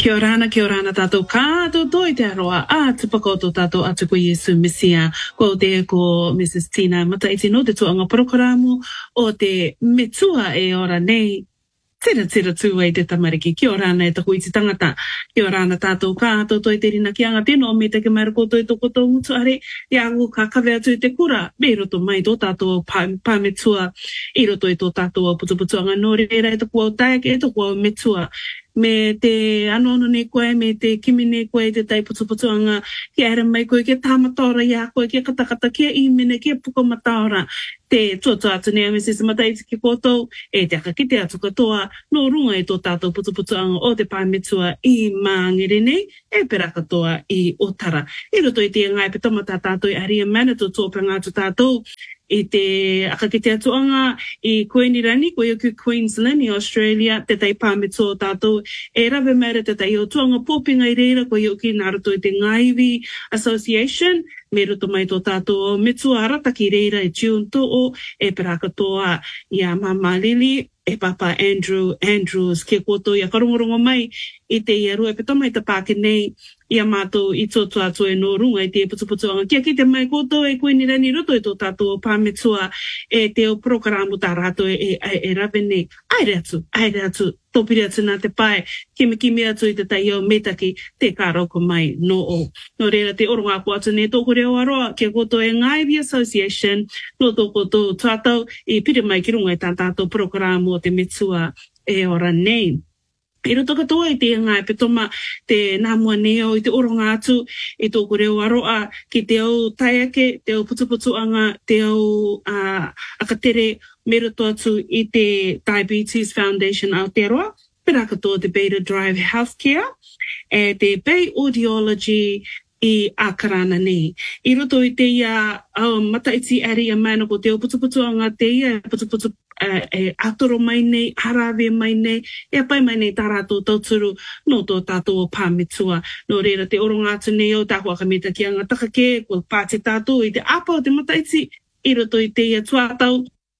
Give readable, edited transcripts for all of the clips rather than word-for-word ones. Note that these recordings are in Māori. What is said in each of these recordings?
Kia orana tātou kātou toi te aroa tupakoto tātou atu ko Yesu Mesia ko te ko Mrs. Tina Mataiti no te tuanga programo o te metua e ora nei tira tū ai te tamariki. Kia orana e taku i te tangata. Kia orana tātou kātou toi te rina ki anga tino me te kemara koto i toko tō mutu are i angu ka kawe atu i te kura me roto mai tō tātou pāmetua i roto i tō tātou putuputuanga no reira e taku au taeke e taku au metua me te anono ne koe, me te kimi ne koe, te tai putuputuanga, ki aere mai koe, ki tāmataora ia koe, ki katakata, ki imene, ki pukamataora, te tuatua atu nea me sisi mataiti ki kotou, e te aka ki te atu katoa, no runga e tō tātou putuputuanga o te pāmetua i māngere nei, e pera katoa i Otara. I roto i te ngai pe tamata tātou i aria mana tō tōpanga atu tātou, i te aka ki te atuanga i Koenirani, koe o ki Queensland i Australia, te tai pāmetua tātou, e rawe mera te tai o tuanga pōpinga i reira, koe o ki nā roto i te Ngaiwi Association, me roto mai tō tātou metua arataki reira e June tō e pera katoa i a Mama Lili, e Papa Andrews, ke koto i a karongorongo mai i te iaru e petomai te pāke nei i a mātou i tōtu atu e no runga i te putuputuanga. Kia ki te mai koto e Koenirani roto i tō tātou pāmetua e te o programo tā rato e rawe nei. Aere atu, tōpiri atu nā te pai, kimi atu i te tai au metaki te kārauko mai no o. No reira te oronga ko atu ne tōku reo aroa, kia koto e Ngaiwi Association, no tōko tō tātou i pire mai ki runga i tā tātou programo o te metua e ora nei. I roto katoa i te ngai petoma te nāmua neo i te oronga atu i tōku reo aroa ki te au taiake, te au putuputuanga, te au akatere me roto atu i te Diabetes Foundation Aotearoa, pera katoa te Beta Drive Healthcare, e te Bay Audiology i Akarana nei. I roto i te ia mataiti area mana ko te au putuputuanga te ia putuputu e atoro mai nei, harawe mai nei, e apai mai nei tā rātou tauturu no tō tātou pāmetua. No reira te oronga atu nei o tā huakamita ki anga takake, ko pāte tātou i te apa o te mataiti, i roto i te ia tuatau,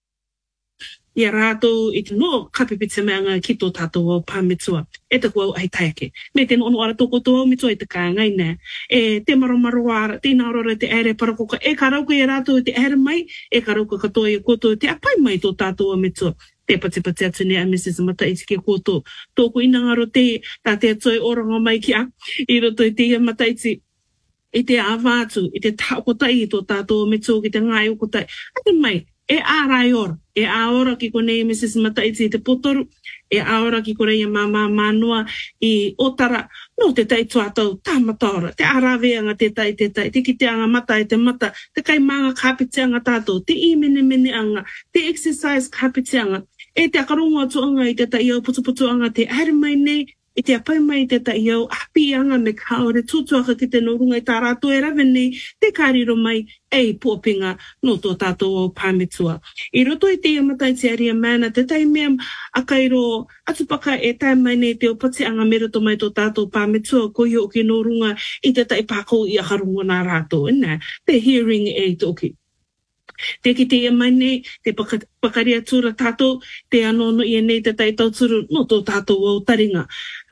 i a rātou i te no kapipita meanga ki tō tātou pāmetua. E taku au ai taiake. Me te no ara tōko tō au mitua i te kāngai nē. E te maromaro ara, te nārora te ere parakoka, e karauka i a rātou i te ere mai, e karauka katoa i a koto te apai mai tō tātou mitua. Te pati atu nea Mrs. Mataiti ki koto. Tōku inangaro te, tā te atoi oranga mai ki a, i roto i te Mataiti. I te awātu, i te tākotai i tō tātou mitua ki te ngai o kotai. Ate mai, e ārai ora. E aora ki konei Mrs. Mataiti i te potoru, e aora ki konei a Mama Manua i Otara, no te tai tuatau tāmataora, te araweanga te tai, te kiteanga mata e te mata, te kaimanga kāpiteanga tātou, te imene anga, te exercise kāpiteanga, e te akarongo atuanga i te tai au putuputuanga te aere mai nei, i te apai mai te tai au apianga me kaore tutuaka ki te norunga i tā rātou e rawe nei, te kāriro mai ei pōpinga no tō tātou o pāmetua. I roto i te Mataiti area mana, te tai mea akairo atupaka e tai mai nei te o patianga me roto mai tō tātou pāmetua ko i o ki norunga i te tai pākou i a harunga nā rātou. Ina, te hearing aid oki. Te ki te mai nei, te pakaria tura tātou, te anono i nei te tai tauturu no tō tātou o taringa.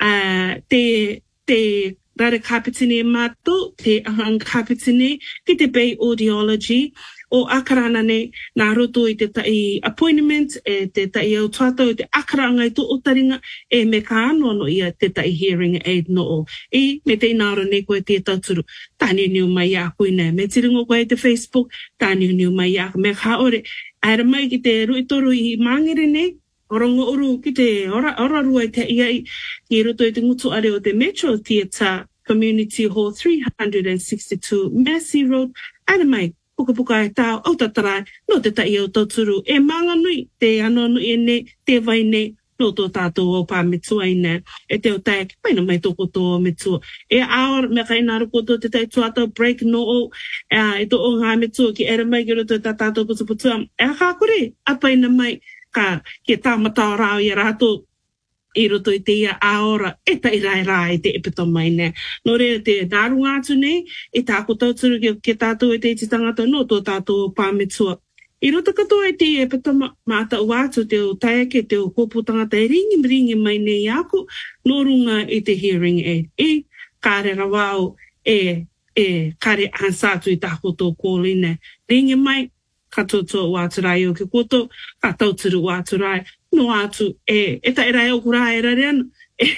Te rare kāpitini e mātou, te ahanga kāpitini, ki te Bay Audiology, o Akarana nei, nā roto i te tai appointment, e te tai au tātou, i te akaranga i tō otaringa, e me ka anono ia te tai hearing aid no o. I me te inaro nei koe te tauturu, tāniu niu mai a koe nei. Me tiringo koe te Facebook, tāniu niu mai a koe. Me ka ore, aere mai ki te ruitoru i Māngere nei, orongo oru ki te ora rua i te iai, ki roto i te ngutu are o te Metro Theatre Community Hall 362 Massey Road, aere mai, puka e tāo au tatarai, no te tai au tauturu, e manga nui, te anono e ne, te vai ne, no tō tātou o pāmetua i ne, e te o tai, mai no mai tōko tō metua. E aor, me kai nāra koto te tai tuatau break no o, e tō o ngā metua ki ere mai ki roto tā tātou putuputua, e a kākore, apai na mai, ka ke tāmatau rao i a rātou, i roto i te ia aora, e tai rai te epeto mai ne. No rea te nārunga atu nei, e tāko tauturu ke tātou e te iti tangata no tō tātou pāmetua. I roto katoa e te e pata maata wātu te o taia ke te o kōputanga te ringi mai nei aku, no runga i te hearing aid. I kārera wāo e kare ansātu i tāko tō kōline. Ringi mai, katoa wāturai o ke koto, ka tauturu wāturai, no atu e taerai o kurai e rare anu,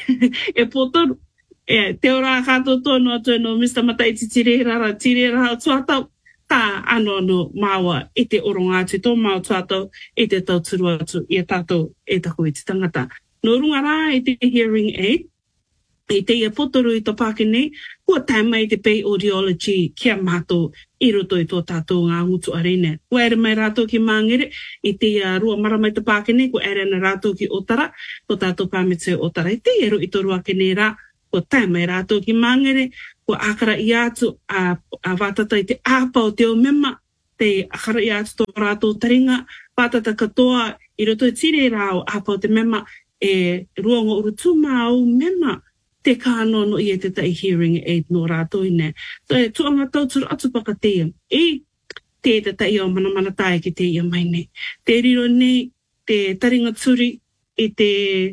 e potoru. Te ora kato tono atu no Mr. Mataiti tirera tuatau, ka ano no maua i te oronga atu tō mau tuatau i te tauturu atu i a tātou e tako i te tangata. No runga rā i te hearing aid, i te ia potoru i tō Pākene, kua taima i te Bay Audiology kia mātou i roto i tō tātou ngā ngutu arene. Kua ere mai rātou ki Māngere, i te rua maramai tō Pākene, kua ere na rātou ki Otara, tō tātou pāmete Otara. I te eru i tō ruakene rā, kua taima i rātou ki Māngere, kua akara i atu a wātata i te āpau te o mema, te akara i atu tō rātou taringa, wātata katoa i roto i tire rāo āpau te mema, e ruongo urutuma au mema, te kāno no i e te tai hearing aid no rātou i ne. Te tuanga tauturu atu paka teia. I te tai o mana tae ki te ia mai ne. Te riro nei, te taringa turi, i te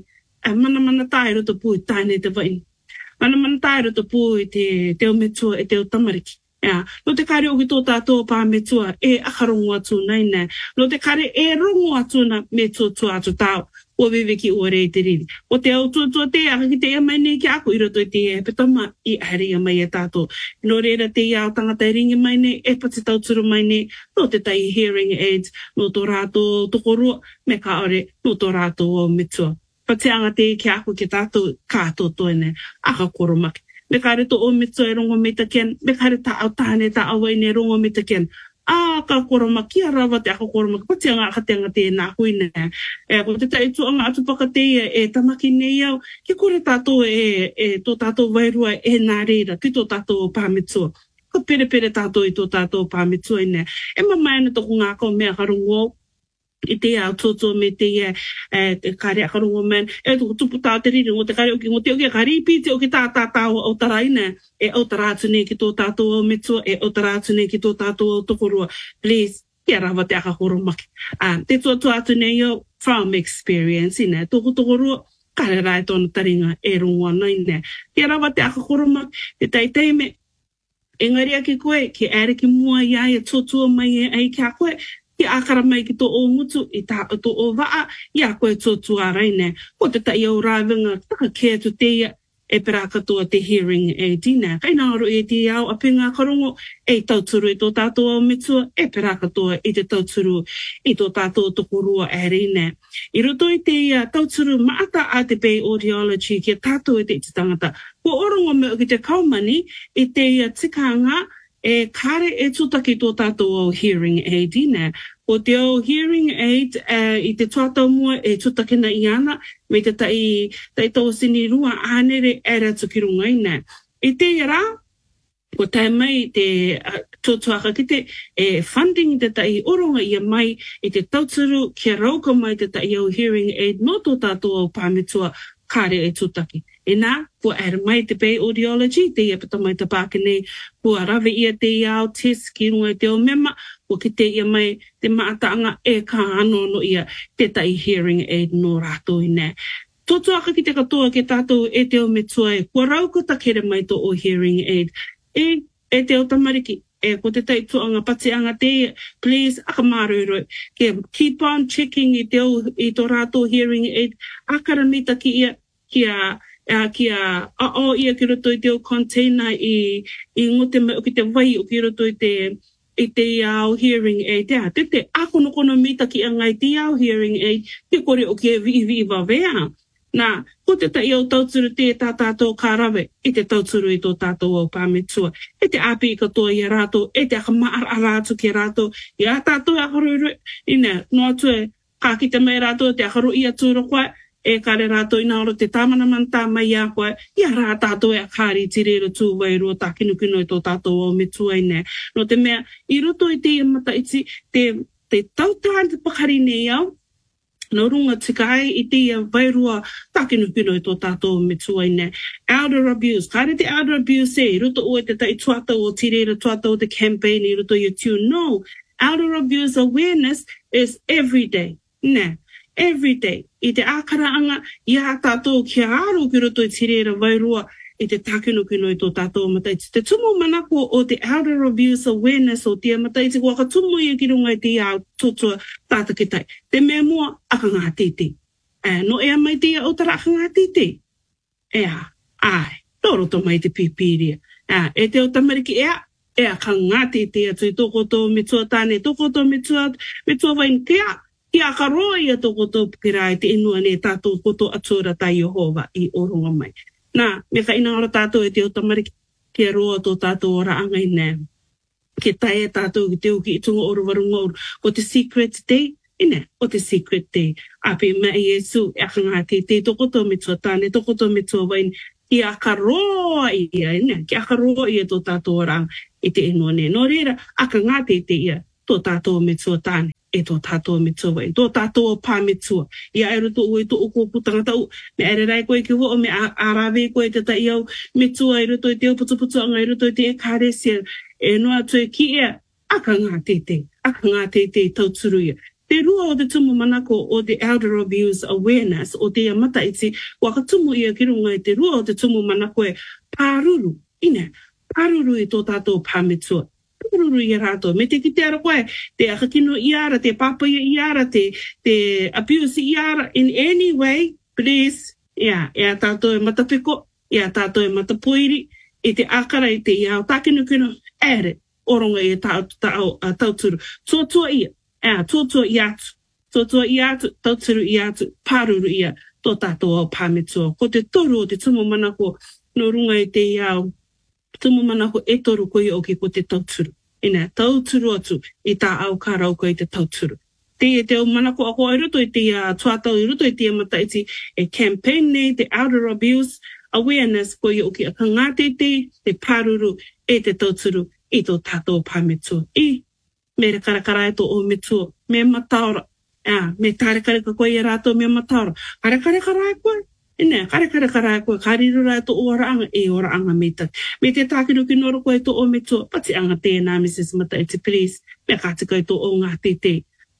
mana tae roto pui taine te vaini. Mana tae roto pui te o metua e te o tamariki. No te kare o ki tō tātou pā metua e akarongo atu nei ne. No te kare e rongo atu na metua tua atu tāo. O veveki o rei te riri. O te au tua te aka ki te ia mai nei ki ako i roto i te e petama i ahari ia mai e tātou. No reira te ia o tangata i ringi mai nei, e pati tauturu mai nei, no te tai hearing aids, no tō rātou tokorua, me ka ore, no tō rātou o metua. Pati anga te ki ako ki tātou kātou toene, aka koromaki. Me kare to o metua e rongo me taken, me kare ta au tāne ta awaine rongo me taken. Ka koromaki a rawa te ako koromaki, pati anga akatenga te nā huine. Ko te tai tuanga atu pakateia e tamaki nei au, ki kore tātou tō tātou wairua e nā reira, ki tō tātou pāmetua. Ka pere tātou i tō tātou pāmetua ine. E mamaina tōku ngā kau mea karungo, i te au tōtō me te kare akarungo man, e tōku tupu tā te riri, ngō te kare oki, ngō te oki a karipi te oki tātātau au taraina, e au tarātu nei ki tō tātou au metua, e au tarātu nei ki tō tātou au tokorua. Please, kia rawa te aka koromaki. Te tō atu nei au from experience, ine, tōku tokorua, kare rai tōna taringa e rongoa nei, ine. Kia rawa te aka koromaki, te taiteime, engari a ki koe, ki ere ki mua iai e tōtua mai e ai kia koe, ki akara mai ki tō o mutu, i tā tō o waa, i a koe tōtua reine. Ko te tai au rāwinga, taka kea tu teia, e pera katoa te hearing aid ine. Kai nāro e te au apinga karongo, e tauturu i tō tātou au metua, e pera katoa i te tauturu i tō tātou tokorua e reine. I roto i te tauturu maata a te Bay Audiology, ki a tātou i te tangata. Ko orongo me o ki te kaumani, i te tikanga, e kare e tutaki tō tātou au hearing aid ine. O te au hearing aid i te tuatau mua e tutakina i ana, me te tai tau sini rua ānere e ratu ki runga ine. I te rā, ko tai mai te tōtuaka ki te funding te tai oronga i mai i te tauturu kia rauka mai te tai au hearing aid no tō tātou au pāmetua kare e tutaki. E nā, kua ere mai te Bay Audiology, te ia pata mai te Pākene, kua rawe ia te iau test ki runga i te o mema, kua ki te ia mai te maataanga e ka ano no ia te tai hearing aid no rātou i nē. Tōtuaka ki te katoa ke tātou e te o metua e, kua rauko takere mai tō o hearing aid. E te o tamariki, ko te tai tuanga patianga te, please, akamaruroi, keep on checking i tō rātou hearing aid, akaramita ki ia, kia ia ki roto i te o container i ngote mai o ki te wai o ki roto i te au hearing aid. Te akono mita ki a ngai te au hearing aid, te kore o ki e vi wawea. Nā, ko te tai au tauturu te tātātou kārawe, i te tauturu i tō tātou au pāmetua. E te api i katoa i a rātou, e te akamaar a rātou ki a rātou, i a tātou akaruru, ina, no atue, kā ki te mai rātou, te akaru i atūra koe, e kare rātou i naoro te tāmana manta mai a koe, i a rā tātou e a kāri ti rero tū wairua tā kinukino i tō tātou au metua i nē. No te mea, i roto i te mata iti, te tautāne te pakari nei au, no runga tikai i te wairua tākinupino i tō tātou metua i nē. Elder abuse, kāre te elder abuse e, roto o te tai tuatau o tirera tuatau te campaign i roto i tū, no, elder abuse awareness is every day. Nē, every day. I te ākaraanga, ia tātou kia aro ki roto I tirera wairua, I te takino kino I tō tātou mataiti. Te tumu manako o te elder abuse awareness o tia mataiti, waka tumu I ki runga I te iau tōtua tātakitai. Te mea mua, aka ngā titi. No ea mai tia o tara aka ngā titi. Ea, ai, tōro tō mai te pipiria. E te o tamariki ea ka ngā titi atu I tōko tō mitua tāne, tōko tō mitua wain kia. Kia ka roa ia tōko tō pukirai te inua ne tātou koto atura tai Yehova I oronga mai. Nā, me ka inangara tātou e te o tamariki kia roa tō tātou ora angai nē. Ke tae tātou ki te uki I tunga oru warunga oru. Ko te secret day, ine, o te secret day. Ape mea Yesu, e aka ngā te tōko tō mitua tāne, tōko tō mitua wain, kia ka roa ia, ine, kia ka roa ia tō tātou ora I te inua ne. Nō reira, aka ngā te ia, tō tātou mitua tāne. E tō tātou mitua, e tō tātou pā mitua. Ia e roto ui tō oko putangata u, me ere rai koe ki ho, me arawe koe te tai au mitua, e roto I te o putu anga, e roto I te e kāresia, e noa tue ki ea, aka ngā tete tauturu ia. Te rua o te tumu manako o te elder abuse awareness, o te mataiti, waka tumu ia ki runga I te rua o te tumu manako e pāruru, ine, pāruru I tō tātou pā mitua. Ruru I rato. Me te kite ara koe, te akakino I ara, te papaia I ara, te abuse I ara, in any way, please, ea tātou e matapiko, ea tātou e matapuiri, e te akara I te iau, tākino kino, ere, oronga I tauturu. Tuatua ia, tuatua I atu, tauturu I atu, pāruru ia, tō tātou au pāmetua. Ko te toru o te tumu manako, no runga I te iau, tumu manako e toru koe o ki ko te tauturu. Ina, tauturu atu I tā au kā rauka I te tauturu. Te o manako ako I roto I te tuatau I roto I te mataiti e campaign nei, te elder abuse awareness koe o ki a ka ngāte te pāruru e te tauturu I tō tātou pāmetua. Me re karakara e tō o metua, me mataora. Me tārekareka koe I rātou me mataora. Karekareka e koe. Ine, karekareka koe, karirura e tō oraanga, e oraanga me taki. Me te tākino ki noro koe tō o metua, pati anga tēnā, Mrs. Mataiti, please. Me kātika I tō o ngā te.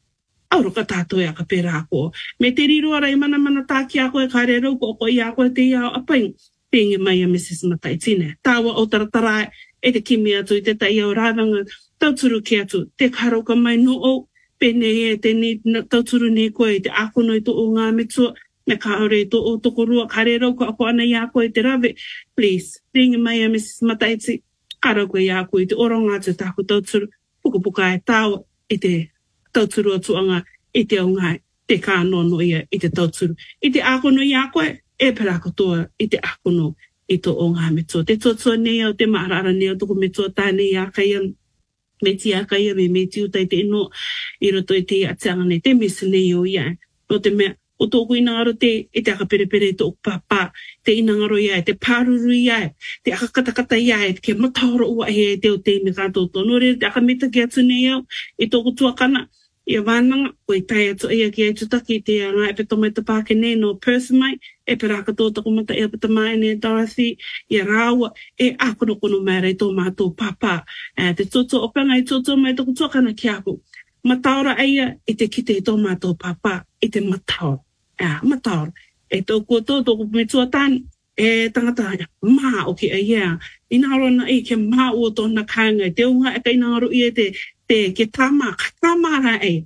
Auraka tātou e aka pērā koe. Me te riro ara I mana tāki a koe, kāre rau ko I a koe te iau apain. Tēngi mai a Mrs. Mataiti, ne. Tāua o taratara e te kimi atu I te tai au rāwanga, tauturu ki atu, te karauka mai no o, pene e te ni tauturu ni koe, te akono I tō o ngā metua, me ka aure I tō o toko rua, kare rau ko ako ana I a koe te rawe. Please, ringi mai a Mrs. Mataiti, karau koe I a koe, te oronga atu tāku tauturu, puka e tāua, I te tauturu atuanga, I te aungai, te kānono ia, I te tauturu. I te akono I a koe, e pera katoa, I te akono, I tō o ngā metua. Te totua nei au, te maarara nei au, toko metua tāne I a kaia, me ti a kaia, me tiutai te ino, I roto I te atianga nei, te mesa nei o ia, no te mea, o tōku inangaro te aka perepere tōku pāpā, te inangaro ia, te pāruru ia, te aka katakata ia, ke mataoro ua he te o te me kātou tōnore, te aka metaki atu nei au, I tōku tuakana, ia wānanga, koe tai atu ia ki ai tutaki, te ngā epe tomai te pāke nei no person mai, e peraka tō tako mata e apata mai nei Dorothy, ia rāua, e akono mai rei tō mātou pāpā, te tōtō opanga I tōtō mai tōku tuakana ki aku, mataora eia, I te kite I tō mātou pāpā, I te mataora. Mataora. E tōku tōku metua tāni, e tangata mā o ki a ia. Inaro na I ke mā o tōna kāinga. Te unga e ka inaro I ke tāmā, ka tāmāra e.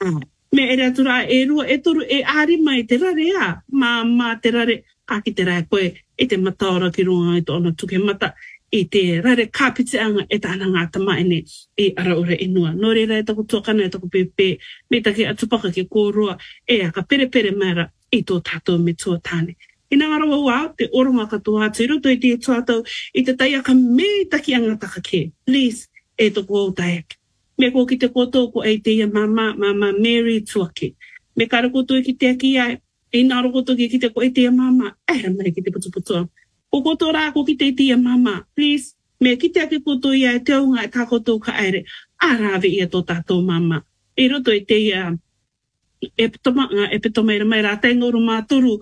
Me e atura e rua e toru e āri mai te rare a. Mā te rare, kāki te rai koe, e te mataora ki runga I tōna tuke mata. I te rare kāpitianga e tāna ngā tamaine I araure inua. Nō reira e taku tuakana e taku pepe, me take atupaka ke kōrua, e aka perepere mera I tō tātou me tua tāne. Ina ngarawa wā, te oronga katoa atu, I roto I te tuatau, I te tai aka me taki anga taka ke. Please, e toko o taiake. Me ko ki te koto ko e te ia mama Mary tuake. Me kara koto I ki te aki ai, e naro koto ki te ko e te ia mama, e ramare ki te putuputua. Ko koto rā ko ki te tia mama, please, me ki te ake koto ia e te aunga e tā koto ka aere, ārawe ia tō tātou mama. E roto I te ia, e petoma ira mai rā tenga uru māturu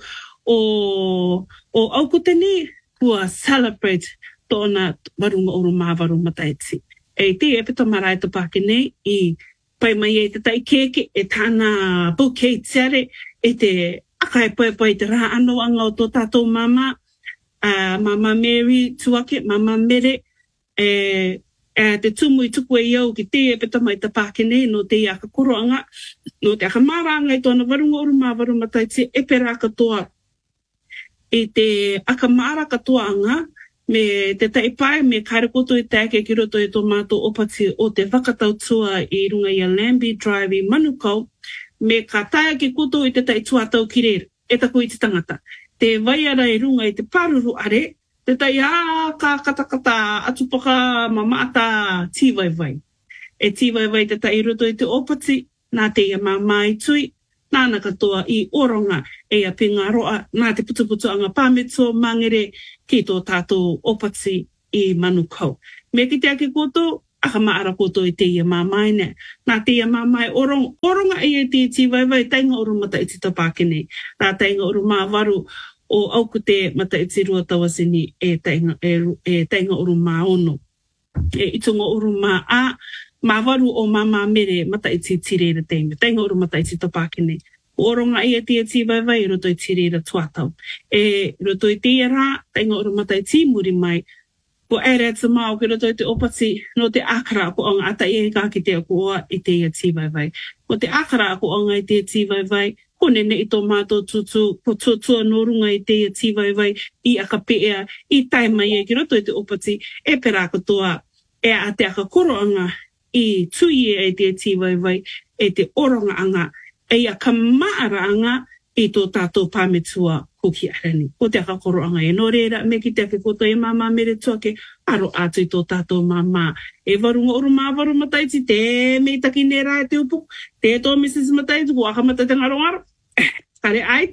o aukuteni, kua celebrate tōna warunga uru māwaru mataiti. E te e petoma rā e te pāke nei I pai mai e te tai keke e tāna bouquet tere e te akai pai te rā ano anga o tō tātou mama, Mama Mary tuake, Mama Mere, te tumu I tuku e iau ki te e peta mai te Pākene no te ia ka koroanga, no te aka maranga I tōna warunga uruma warumatai te e pera katoa e te aka mara katoa anga, me te taipai me kaere koto I tāke ki roto I tō mātou opati o te whakatautua I runga I a Lambie Drive I Manukau, me ka taia ki koto I te taituatau ki rere, e tako I te tangata. Te waiara I runga I te paruru are, te tai ka katakata atupaka mamata tīwaiwai. E tīwaiwai te tai roto I te opati, nā te ia mamai tui, nāna katoa I oronga e a pinga roa, nā te putuputu anga pāmetua mangere ki tō tātou opati I Manukau. Me ki te ake koto, aka maara koto I te ia mamai ne. Nā te ia mamai oronga e te tīwaiwai tainga orumata I te tapākene. Nā tainga oruma waru o auku te mata I te rua tawasini e tainga oruma ono. E itunga oruma a mawaru o mama mere mata I te tirera teime. Tainga orumata I te tapākene. Oronga e te tīwaiwai roto I tirera tuatau. E roto I te rā, tainga orumata I te muri mai. Ko ere atu mao ki roto I te opati no te akara ko anga ata e ka ki te ako oa I te ia tīwaiwai. Ko te akara ko anga I te tīwaiwai, ko nene I tō mātou tutu, ko tuatua no runga I te ia tīwaiwai, I aka pea, I taima e ki roto I te opati, e pera katoa, e a te aka koro anga I tui e te tīwaiwai, e te oronga anga, e aka maara anga I tō tātou pāmetua kuki arani. Ko te aka koro anga e no reira, me ki te ake koto e mama mere tuake, aro atu I tō tātou mama. E warunga oruma matai ti te me taki nera e te upu, te tō Mrs. Matai tuku aka mata te ngaro. Kare ait,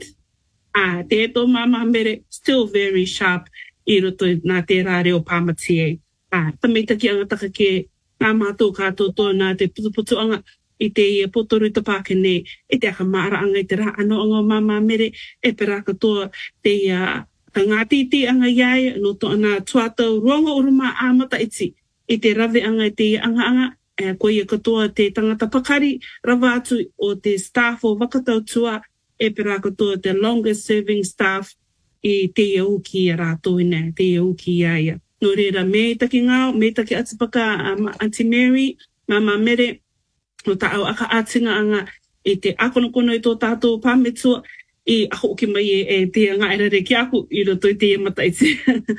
te tō mama mere, still very sharp I roto nā te rā reo pāmati e. Tameitaki anga taka ke nā mātou kātou tōna te putuputu anga, I te ia potoru I te Pākene, e te aka maara anga I te rā ano anga o mama mere, e pera katoa te ia ka ngātiti anga iai, no to ana tuatau ruanga uruma āmata iti, I te rave anga I te ia anga, ko ia katoa te tangata pakari, rawa atu o te staff o wakatautua, e pera katoa te longest serving staff I te ia uki a rātou ina, te ia uki iaia. No reira, me taki ngāo, me taki atipaka Auntie Mary, Mama Mere, no ta au aka atinga anga I te akonokono I tō tātou pāmetua I ako uki mai e te anga erare ki aku I roto I te mataiti.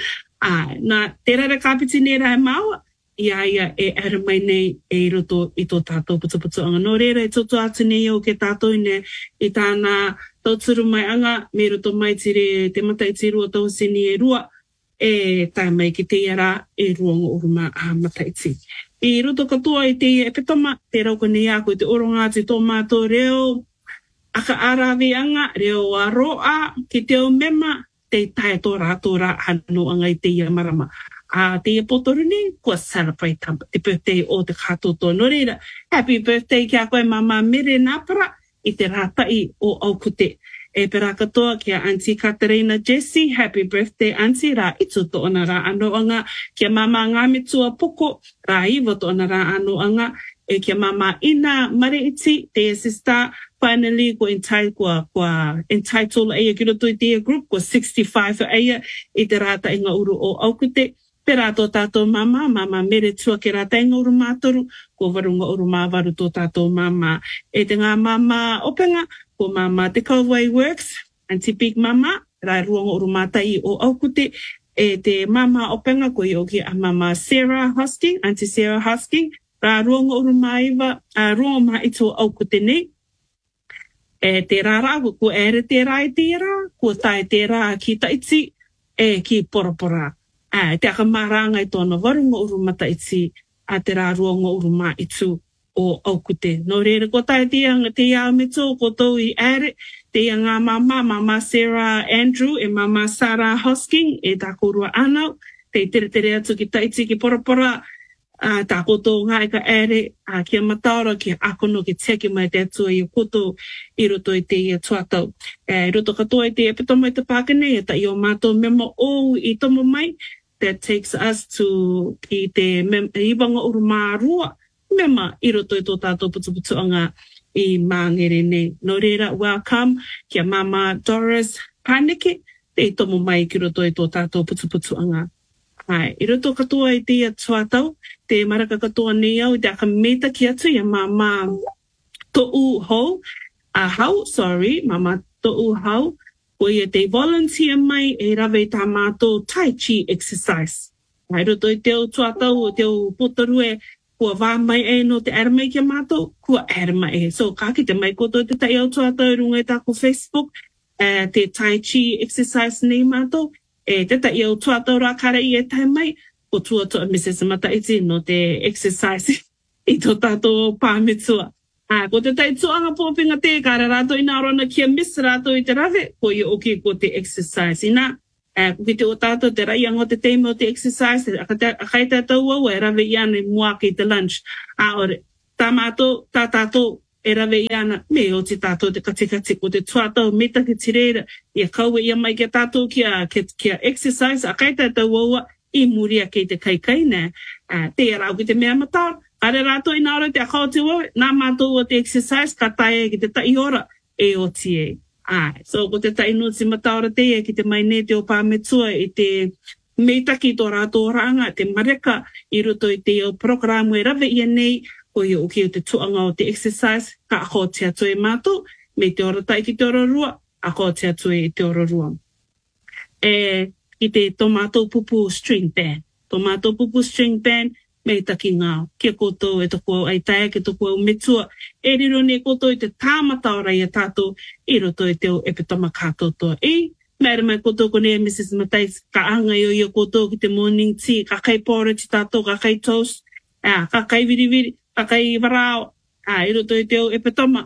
Nā te rara kāpiti nera e maua, ia e ara mai nei e roto I tō tātou putuputu anga. No reira e toto atu nei au ke tātou ne I tāna tauturu mai anga, me roto mai tire te mataiti rua tausini e rua, e tai mai ki te iara e ruanga uruma a mataiti. I roto katoa I te e petama, te rauka nei ako I te oronga te tō mātou reo, aka arawe anga, reo a roa, ki te o mema, te tae tō rā anu anga I te ia marama. Te ia potoruni, kua celebrate te birthday o te kātoto. No reira, happy birthday ki a koe mama mere nāpara I te rātai o Aukute. E pera katoa ki a Auntie Katerina Jessie, happy birthday Auntie, rā itu to ona rā ano anga, ki a mama ngāmitua poko, rā iwa to ona rā ano anga, e ki a mama ina Mariiti, te sister, finally ko entitled eia ki roto I te group, ko 65 eia, I te rāta inga uru o Aukute, pera tō tātou mama mere tua ke rāta inga uru mātoru, ko warunga uru māwaru tō tātou mama, e te ngā mama openga, ko mama Te Kauwai Works, Auntie Big Mama, rā ruanga uru mātai o Aukute, e te mama openga ko I oki a mama Sarah Hosking, Auntie Sarah Hosking, rā ruanga uru maiwa, ruanga mā ito Aukute nei, e te rāra, ko ere te rā I te rā, ko tae te rā ki taiti, e ki porapora. Te aka maranga I tōna warunga uru mataiti, a te rā ruanga uru mā itu, o Aukute. No reira, ko tae te ia me tō, ko tō I ere, te ia ngā mama Sarah Andrew, e mama Sarah Hosking, e tā korua anau, te tere atu ki taiti ki porapora, tā koto ngā eka ere, kia mataora, kia akono, ki teke mai te atua I koto, I roto I te ia tuatau. I roto katoa I te epitoma I te Pākene, e ta I o mātou memo o I tomo mai, that takes us to ki te iwanga uru mā rua, mema i roto i tō tātou putuputuanga I māngere nei. No reira, welcome kia Mama Doris Paneke, te tomo mai ki roto i tō tātou putuputuanga. Hai, I roto katoa I te tuatau, te maraka katoa nei au, I te aka meta ki atu, ia Mama To'u Hau, Mama To'u Hau, o ia te volunteer mai e rawe tā mātou Tai Chi exercise. Hai roto I teo tuatau o teo potarue, kua wā mai e no te ara mai kia mātou, kua ara mai e. So ka ki te mai koto te tai au tuatau runga I tāko Facebook, te Tai Chi exercise nei mātou, e te tai au tuatau rā kara I e tai mai, ko tuatua Mrs. Mataiti no te exercise I tō tātou pāmetua. Ko te tai tuanga pōpinga te kara rātou ina rona kia miss rātou I te rawe, ko I oki ko te exercise. Ina, ko ki te o tātou te rai ango te teime o te exercise, akai tātou au e rawe I ana mua ki te lunch. Ore, tā tātou e rawe I ana me o te tātou te katikati ko te tuatau meta ki te reira, ia kaua ia mai kia tātou kia exercise, akai tātou au I muria ki te kaikai ne, te arau ki te mea matau. Are rātou I nāra te akau te wawe, nā mātou o te exercise, ka tae ki te tai ora e o tie. So ko te tai nuti mataora te e ki te mai ne te o pāmetua I te meitaki tō rātou ranga, te mareka I roto I te o programu e rawe ia nei, ko I o ki o te tuanga o te exercise, ka akau te atu e mātou, me te ora tai ki te ora rua, akau te atu e te ora rua. I te tomato pupu string band. Tomato pupu string band, me taki ngā, kia koutou e toko ai tae, ke toko au metua, e riro ne koutou I te tāmata ora I a tātou, I roto I te o epitama kātotoa. Mēra mai koutou ko ne Mrs. Matais, ka anga I o koutou ki te morning tea, ka kai porridge tātou, ka kai toast, ka kai viriviri, ka kai varao, I roto I te o epitama,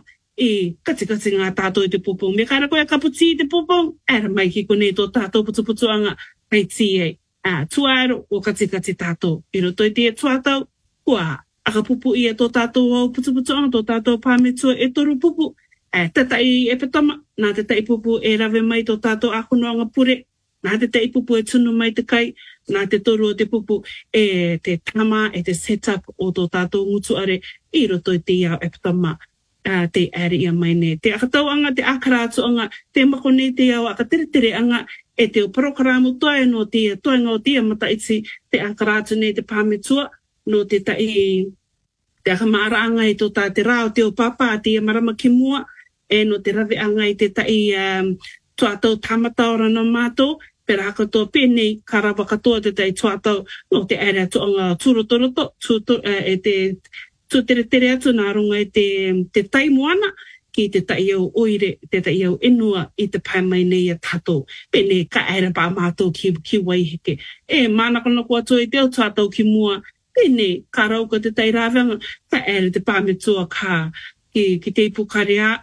kati ngā tātou I te pupong. Me kāra koe a kaputi I te pupong, era mai ki ko ne tō tātou putuputuanga, kai tea. Tuaero o kati tātou. I roto I te tuatau, kua aka pupu I tō tātou au putuputuanga, tō tātou pāmetua e toru pupu. Te tai e petama, nā te tai pupu e rawe mai tō tātou akunoanga pure, nā te tai pupu e tunu mai te kai, nā te toru o te pupu e te tama, e te setup o tō tātou ngutuare, I roto I te iau e petama. Te ere ia mai ne. Te akatauanga, te akarātuanga, te makone te iau akatere anga, e te o programo toa no te toenga o te mataiti, te akarātu ne te pāmetua, no te tai, te akamaaraanga I tō tā te rao, te o papa, te marama ki mua, e no te rawe anga I te tai tuatau tamata ora no mātou, pera akatoa pēnei, karawa katoa te tai tuatau, no te ere atuanga turotoroto, e te tere atu nā runga I te tai moana ki te tai au oire, te tai au inua I te pai mai nei a tātou. Pene ka ere pā mātou ki waiheke. Mānakana kua toi te au tātou ki mua. Pene ka rauka te tai rāwanga, ka ere te pāmetua ka ki te ipukarea,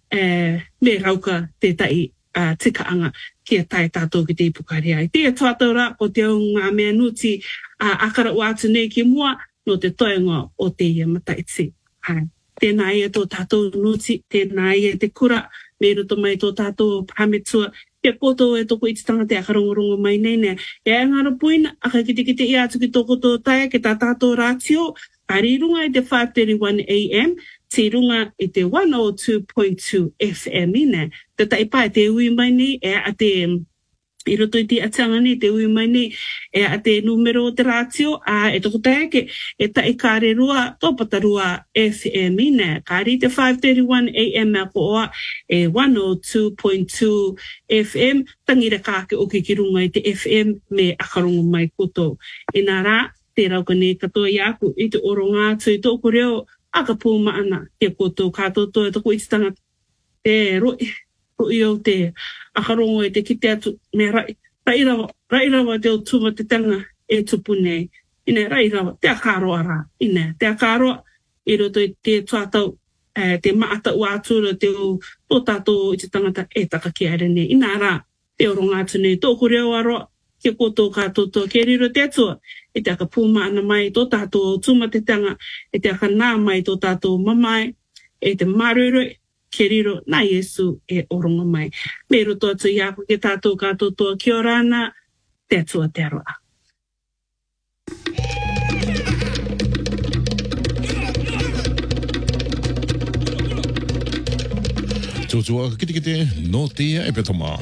me rauka te tai tikaanga ki a tai tātou ki te ipukarea. I te tātou rā o te au ngā mea nuti akara atu nei ki mua, no te toenga o te ia mataiti. Tēnā ia tō tātou nuti, tēnā ia te kura, me roto mai tō tātou pāmetua, kia koutou e toko I te tanga te akarongorongo mai nei nea. E ngāra puina, aka ki te ia atu ki tō koutou taia, ki tā tātou rātio, ari runga I te 5:31 AM, te runga I te 102.2 FM ine. Te taipa te ui mai nei, a te I roto I te atanga nei, te ui mai nei, a te numero o te rātio, e toko taeke, e tai kāre rua, tōpata rua FM ine. Kāri te 5:31 AM a ko oa, 102.2 FM, tangira kāke o ki runga I te FM, me akarongo mai koto. E nā rā, te rauka ne katoa I aku, I te oro ngātu I tōku reo, aka pūma ana, te koto kātoto e toko I te tanga, te roi o te akarongo e te kite atu me rairawa te o tuma te tanga e tupu nei. Ine rairawa, te akaroa rā. Ine, te akaroa I roto I te tuatau, te maata ua atura te o tō tātou I te tangata e taka ki aere nei. Ina rā, te oro ngātu nei, tōku reo aroa, kia koutou kātoto, ke riro te atua, e te aka pūma ana mai tō tātou tuma te tanga, e te aka nā mai tō tātou mamai, e te maruroi, ke riro nā Iesu e oronga mai. Me roto atu I aku ke tātou kātotoa ki ora ana, te atua te aroa. Tutua kite no tia e petoma.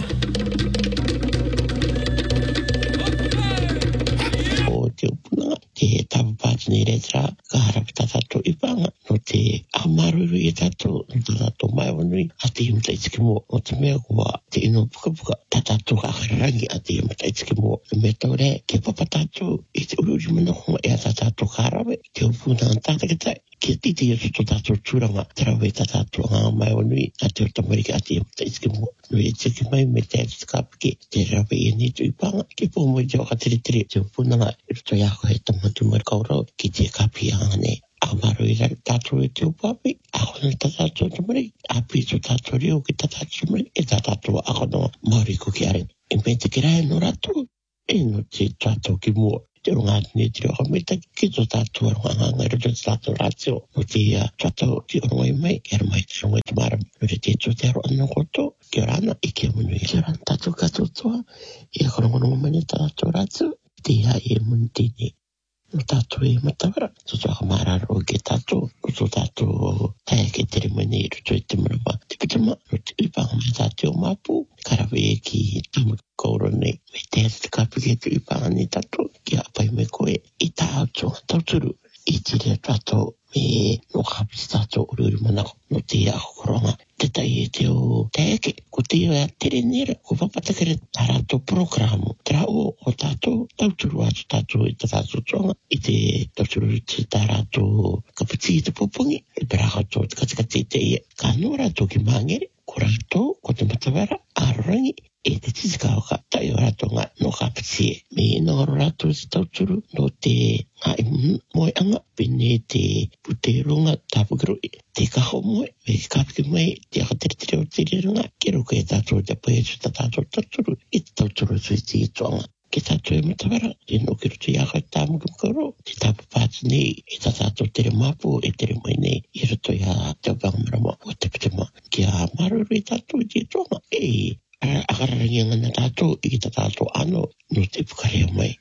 O te upuna, te tapapati ni retra, ka harap tatato ipanga, no te amaruru i tato, no tatato mai wanui, a te imata itiki mo, o te mea kua, te ino puka puka, tatato ka akarangi a te imata itiki mo, me taure, ke papatato, i te ururi mana konga e a tatato ka harawe, te upuna an tataketai, ke titi e tuto tato tūranga, terawe tatato ngā mai wanui, a te otamarika a te imata itiki mo, no e tiki mai me te ati kapike, te rawe e ni tu ipanga, ke po mo i te waka tiri tiri, te upuna nga, i ruto iako he tamatu mai kaurau, ki te kapi angane, amaro i rai tātou e te upapi, ako na tātou tamari, api to tātou reo ki tātou tamari, e tātou ako no maori ko ki are. E me te kirai no rato, e no te tātou ki mua, te ronga ni te reo kameta, ki to tātou ronga i roto te tātou ratio, no te tātou ti ronga i mai, ki mai te ronga i te mara, no te to te aro anna koto, ki orana, i ke munu i ke orana tātou katotoa, i ako ronga mani tātou ratio, te ia e munu tini. No tātou e matawara, to toaka mararo ke tātou, no tātou tae ke tere mani i ruto i te marama. Te pitama, no te ipanga mai tātou mapu, karawe e ki tamu kauro nei, me te ati te kapike te ipanga ni tātou, ki apai me koe, i tātou, tauturu, i tiri tātou, me no kapiti tātou uri manako, no te ako koronga, te tai e te o teeke, ko te o e tere nera, ko papatakere tātou programu, tera o tātou, tauturu atu tātou i tātou tonga, i te tauturu te tātou kapiti i te popongi, i peraka tō te katikati te ia, ka no rātou ki mangere, ko rātou, ko te matawara, arorangi, e te titikauka, tai o rātou ngā no kapiti e. Me ina oro rātou te tauturu, no te ngā moe anga, pene te puteronga tāpukiro e, te kaho moe, me kapike mai, te akatere o te rirunga, ke roka e tātou te paetu ta tātou tauturu, e te tauturu tui te itoanga. Ke tātou e matawara, te no ki roto i aka tāmukamukaro, te tāpapāti nei, e tātou tere mapu, e tere mai nei, i roto i a te wangamarama, o te pitama, ki a maruru i tātou i te itoanga, e akararangi ngana tātou, i ta tātou ano, no te pukarea mai.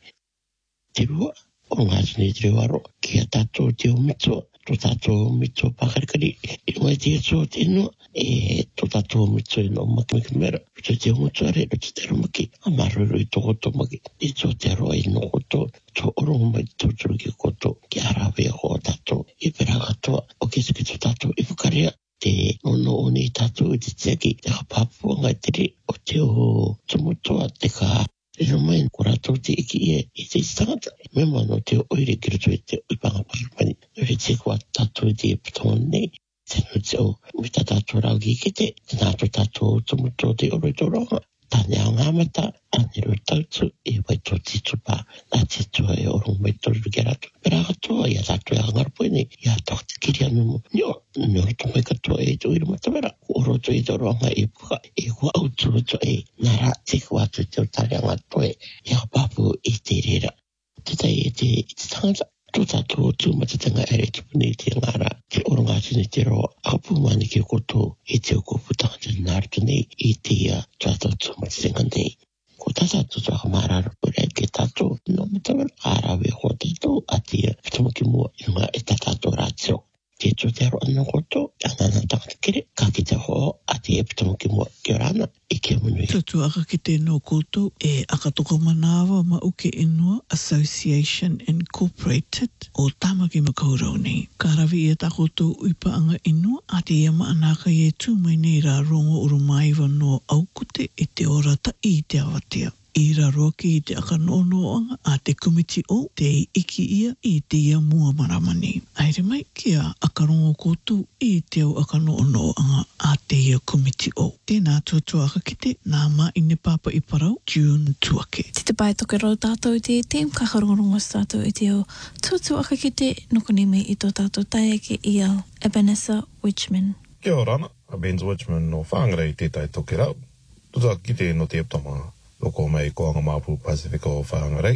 Te rua, o ngā tini te rewaro, ki a tātou te omito, to tātou omito pakarikari, i mai te ato te inua, e to tātou omito i no makimaki mera, to te omito are, to te ramaki, a maruru i toko tomaki, i to te aroa i no koto, to orongo mai te tūturu ki koto, ki arawe a hoa tātou, i peraka toa, o kese ki to tātou i pukarea, te ono o nei tātou i te teki, te ka papua ngai tere, o te o tumutoa, te ka rero mai, ko rātou te iki i te tangata. Mema no te oire ki roto i te ipanga parapani. Nore te kua tātou i te patonga nei, te no te o mita tātou rau ki kete, te nātou tātou tumutoa te oro i tō ronga. Tāne au ngāmata, anero tautu, e wai tō te tupa, nā te tua e orong mai tōru ki rātou. Pera katoa, ia tātou e angarapoi nei, ia tōk te kiri anu mo. Nio to mai katoa e tō ira matawera, oro tō i tō ronga e puka, e kua autu to e, nara te kua atu te o tari angatoe, ia papu i te rera. Te tai e te tangata, tō tātou tū matatanga ere tupuni i te ngara, te oronga tini te roa, akapu mani ki koto i te o kopu tangata nārtu nei, i te tātou tū matatanga nei. Ko tātou tō hamararo pure ke tātou, no matawara, arawe ho tātou, a te pitamaki mua, i ngā e tātou rātio. Te tō te aro anna koto, anana tangata kere, ka ki te ho, a te e pitamaki mua, ki orana, i ke munui. Tutu aka ki te no koto e akatoko manawa ma uke inua Association Incorporated o Tamaki Makaurau nei. Ka rawi e takoto uipa anga inua a te iama anaka i e tūmai nei rā rongo urumaiwa no aukute e te orata i te awatea. I raro ki i te akanonoanga a te komiti o te iki ia i te ia mua maramani. Aere mai kia akarongo kotu i te au akanonoanga a te ia komiti o. Tēnā tuatua aka kite nā ma i ne papa i parau June tuake. Te pai toke rau tātou i te team kakarongorongo tātou i te o tuatua aka kite nukoni me i tō tātou taeke i au Ebenezer Wichman. Kia ora ana, Ebenezer Wichman no whāngarei tētai toke rau. Tutua kite no te eptama. Loko mai koanga Mapu Pasifiko whaangarei.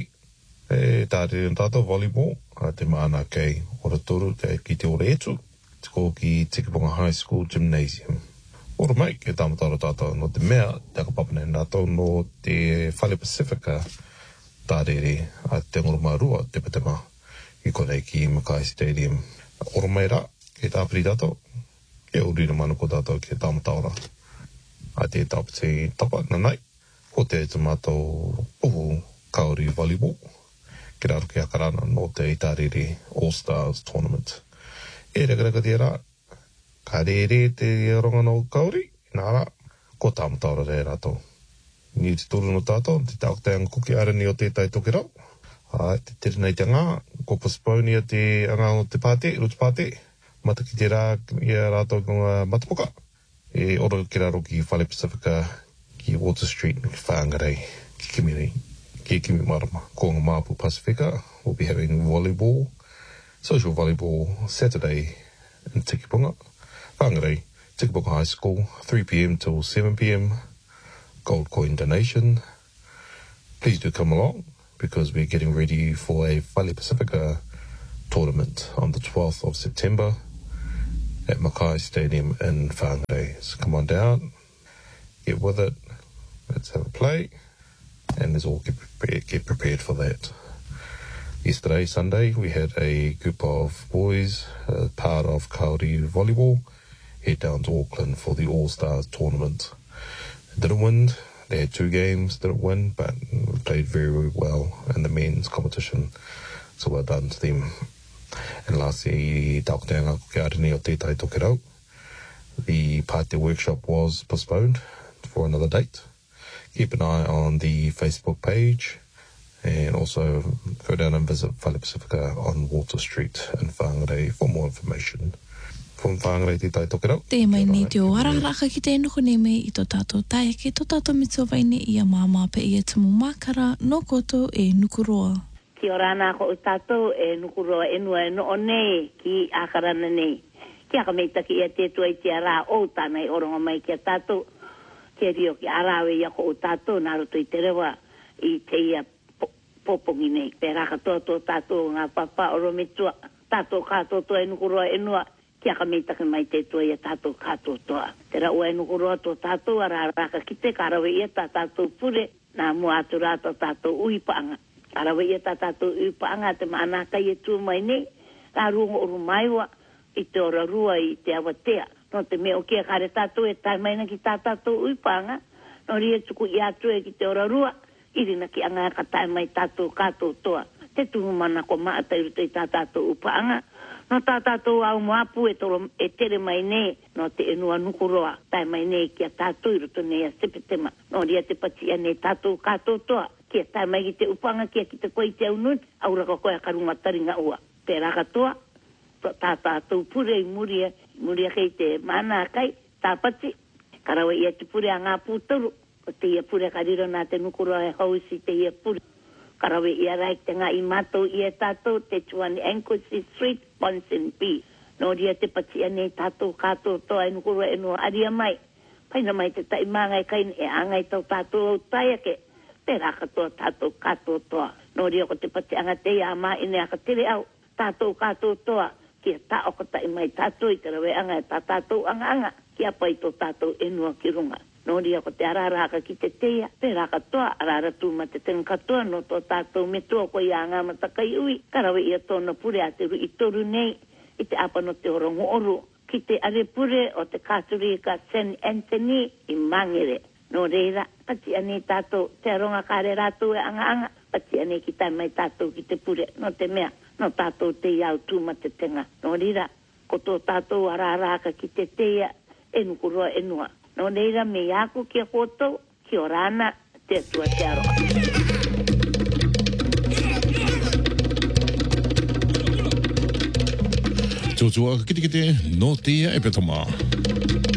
E tāre tātou volleyball, a te maana kei ora toru ki te ora etu, te ko ki Tikiponga High School Gymnasium. Ora mai, ke tāmataro tātou no te mea, te akapapane nātou no te Whale Pasifika, tārere a te ngoromarua, te patema, i konei ki Mackay Stadium. Ora mai rā, ke tāpiri tātou, ke urira manu ko tātou ke tāmataora. a te tapete tapa nanai, ko te tamato puhu kauri volleyball, ki raro ki akarana no te Itariri All-Stars Tournament. E rekaraka te rā, ka re te ronga no kauri, nā rā, ko tāmataura re rātou. Ni te tūru no tātou, te tākutanga kuki arani o tētai toke rau. Te tere nei te ngā, ko postpone te anga o te pāte, route pāte, mata ki te rā, i a rātou ko matapuka. E oro ki raro ki Whale Pasifika, ki Water Street, ki Whangarei, ki Kimi Marama. Ko ngā Māpu Pasifika, we'll be having volleyball, social volleyball, Saturday in Tikipunga. Whangarei, Tikipunga High School, 3 p.m. till 7 p.m. Gold coin donation. Please do come along, because we're getting ready for a Whale Pasifika tournament on the 12th of September at Mackay Stadium in Whangarei. So come on down, get with it, let's have a play, and let's all get prepared for that. Yesterday, Sunday, we had a group of boys, part of Kauri Volleyball, head down to Auckland for the All-Stars tournament. They didn't win. They had 2 games, didn't win, but played very, very well in the men's competition. So well done to them. And lastly, tākutanga kuki arani o tētai toke rau. The Pāte workshop was postponed for another date. Keep an eye on the Facebook page, and also go down and visit Whale Pasifika on Water Street in Whangarei for more information. From Whangarei tētai toke rau. Te mai ni te o araraka ki te nuku ne me I tō tātou tae ke tō tātou mitsowaine I a māma pe I a tumu mākara no koto e nukuroa. Ki ora nā ko o tātou e nukuroa enua e no o nei ki ākarana nei. Ki aka meitaki I a tētua I te ara o tānei oronga mai ki a tātou. Ke rio ki arawe I a ko o tātou nā roto I te rewa I te ia popongi nei. Pēraka tō tātou ngā papa oro metua. Tātou kātou e nukuroa enua. Kia ka meitaki mai te tua I a tātou kātou toa. Te rau e nukuroa tō tātou araraka ki te karawe I a tātou pure nā mua atu rātou tātou uipaanga. Karawe I a tātou uipaanga te maanaka I tua mai nei. Rā runga oru maiwa I te ora rua I te awatea. No te mea o kia kare tātou e tai maina ki tātou uipaanga. No ria tuku I atu e ki te ora rua. Irina ki anga ka tai mai tātou kātou toa. Te tuhu mana ko maata I ruto I tātou uipaanga. No tātou au moapu e tere mai nei, no te enua nukuroa, tai mai nei kia tātou I roto nei a sepetema. No ria te patia nei tātou kātou toa, kia tai mai ki te upanga, kia ki te koe te aunun, auraka koe a karunga taringa ua. Te raka toa, tātou pure I muria kei te mana kai, tāpati, karawa ia te pure a ngā pūtaru, o te ia pure kariro nā te nukuroa e hausi te ia pure. Karawe ia rai te ngā I mātou ia tātou te tuani Anglesey Street, Bonson B. No ria te patia nei tātou kātou toa e nukura e noa aria mai. Paina mai te tai māngai kain e angai tau tātou au taiake. Te raka toa tātou kātou toa. No ria ko te patia anga te ia mā ine aka tere au. Tātou kātou toa. Kia tā oka tai mai tātou I te rawe anga e tātou anga. Kia pai tō tātou e noa ki runga. No ria ko te araraka ki te teia, te raka toa, araratu ma te tenga katoa, no tō tātou me toa ko ia ngā matakai ui, karawe ia tōna pure a te rui toru nei, I te apa no te orongo oru, ki te are pure o te kāturika St. Anthony I Mangere. No reira, pati ane tātou, te aronga kare rātou e anga, pati ane ki tai mai tātou ki te pure, no te mea, no tātou te iau tū ma te tenga. No reira, ko tō tātou araraka ki te teia, e nukuroa e nua. No neira me iaku kia koto, ki orana te tua te aroa. Tōtua kite no tia e petoma.